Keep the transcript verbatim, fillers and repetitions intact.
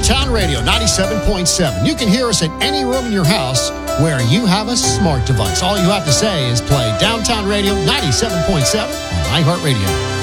Downtown Radio ninety-seven point seven. You can hear us in any room in your house where you have a smart device. All you have to say is play Downtown Radio ninety-seven point seven on iHeartRadio.